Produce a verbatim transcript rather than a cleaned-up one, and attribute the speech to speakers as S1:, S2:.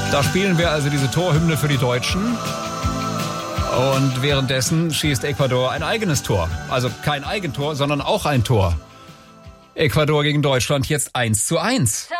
S1: Da spielen wir also diese Torhymne für die Deutschen. Und währenddessen schießt Ecuador ein eigenes Tor. Also kein Eigentor, sondern auch ein Tor. Ecuador gegen Deutschland jetzt eins zu eins.